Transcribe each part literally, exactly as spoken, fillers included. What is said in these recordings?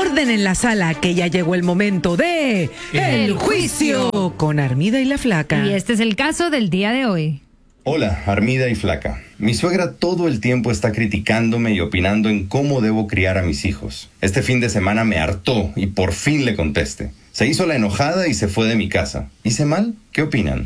Orden en la sala, que ya llegó el momento de El Juicio con Armida y la Flaca. Y este es el caso del día de hoy. Hola, Armida y Flaca. Mi suegra todo el tiempo está criticándome y opinando en cómo debo criar a mis hijos. Este fin de semana me hartó y por fin le contesté. Se hizo la enojada y se fue de mi casa. ¿Hice mal? ¿Qué opinan?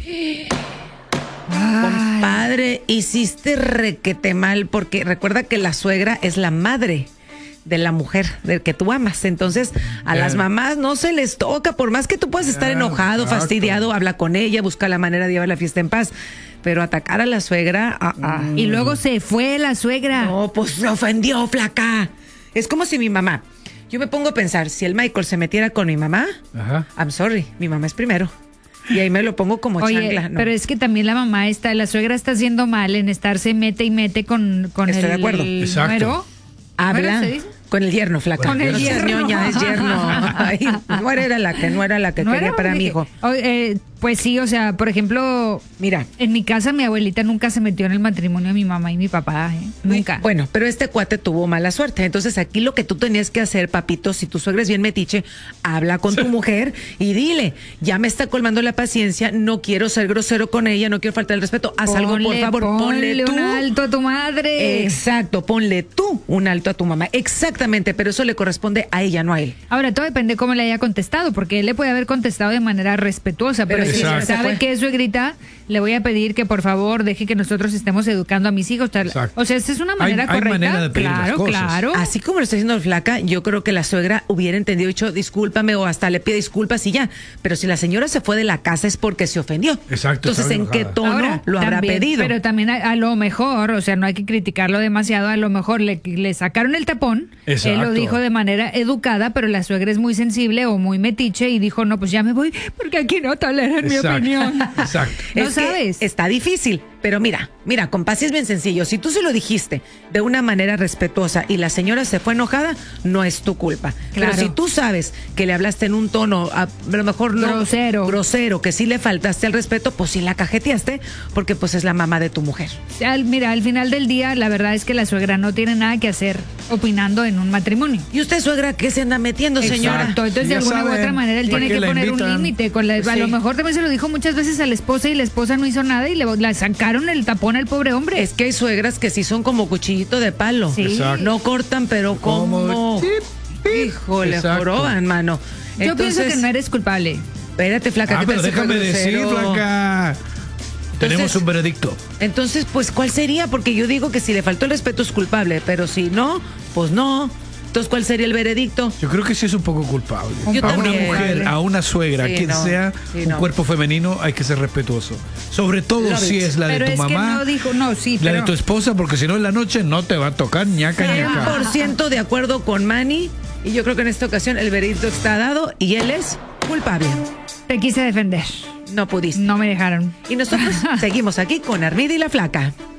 Compadre, hiciste requete mal, porque recuerda que la suegra es la madre de la mujer del que tú amas. Entonces, a Bien. las mamás no se les toca, por más que tú puedas estar Bien, enojado, exacto. fastidiado, habla con ella, busca la manera de llevar la fiesta en paz. Pero atacar a la suegra, ah, ah. Y luego se fue la suegra. No, pues se ofendió, Flaca. Es como si mi mamá, yo me pongo a pensar, si el Michael se metiera con mi mamá, Ajá. I'm sorry, mi mamá es primero. Y ahí me lo pongo como Oye, chancla. No. pero es que también la mamá está, la suegra está haciendo mal en estarse mete y mete con, con Estoy el de acuerdo. Exacto. nuero. Habla ¿Nuero se dice? con el yerno, Flaca. Con el No seas yerno. ñoña, es yerno. Ay, no era la que no era la que ¿No quería era? para mi Dije, hijo. o- eh, pues sí, o sea, por ejemplo, Mira. en mi casa mi abuelita nunca se metió en el matrimonio de mi mamá y mi papá, ¿eh? Nunca. Bueno, pero este cuate tuvo mala suerte. Entonces aquí lo que tú tenías que hacer, papito, si tu suegra es bien metiche, habla con tu mujer y dile, ya me está colmando la paciencia, no quiero ser grosero con ella, no quiero faltar el respeto, haz algo, por Ponle- favor, ponle, tú. un alto a tu madre. Exacto, ponle tú un alto a tu mamá. Exactamente, pero eso le corresponde a ella, no a él. Ahora, todo depende cómo le haya contestado, porque él le puede haber contestado de manera respetuosa, pero, Pero si Exacto. sabe que es suegrita, le voy a pedir que por favor deje que nosotros estemos educando a mis hijos. Tal- Exacto. O sea, esta es una Hay- manera hay correcta. manera de pedir las claro, cosas. claro. Así como lo está diciendo el Flaca, yo creo que la suegra hubiera entendido, dicho discúlpame o hasta le pide disculpas y ya. Pero si la señora se fue de la casa es porque se ofendió. Exacto, Entonces, estaba ¿en qué enojada. tono Ahora, lo habrá también, pedido? Pero también a, a lo mejor, o sea, no hay que criticarlo demasiado, a lo mejor le, le sacaron el tapón, Exacto. él lo dijo de manera educada, pero la suegra es muy sensible o muy metiche y dijo, no, pues ya me voy, porque aquí no toleran mi Exacto. opinión. Exacto. No Es que sabes. está difícil, pero mira, mira, compa, sí es bien sencillo. Si tú se lo dijiste de una manera respetuosa y la señora se fue enojada, no es tu culpa. Claro. Pero si tú sabes que le hablaste en un tono, a, a lo mejor no Grosero. grosero, que sí le faltaste el respeto, pues sí la cajeteaste, porque pues es la mamá de tu mujer. Al- mira, al final del día, la verdad es que la suegra no tiene nada que hacer opinando en un matrimonio. ¿Y usted, suegra, qué se anda metiendo, señora? Exacto, entonces de Ya alguna u saben, otra manera él ¿para tiene qué que la poner un invitan? límite. Con la- Pues a sí. lo mejor también se lo dijo muchas veces a la esposa y la esposa no hizo nada y le, le sacaron el tapón al pobre hombre. Es que hay suegras que sí son como cuchillito de palo. Sí. Exacto. No cortan, pero como... Como chip, pip. Híjole, Exacto. joroban, mano. Yo pienso que no eres culpable. Espérate, Flaca. Ah, ¿qué pero tal si fue déjame decir, grosero? Flaca. Tenemos un veredicto. Entonces, pues, ¿cuál sería? Porque yo digo que si le faltó el respeto es culpable, pero si no, pues no. Entonces, ¿cuál sería el veredicto? Yo creo que sí es un poco culpable. Yo a también. una mujer, a una suegra, Sí, quien no, sea sí, un no. cuerpo femenino, hay que ser respetuoso. Sobre todo Love si it. es la Pero de tu es que mamá, no dijo, no, sí, la pero... de tu esposa, porque si no en la noche no te va a tocar ñaca cien ñaca. por ciento de acuerdo con Manny. Y yo creo que en esta ocasión el veredicto está dado y él es culpable. Te quise defender. No pudiste. No me dejaron. Y nosotros seguimos aquí con Armida y la Flaca.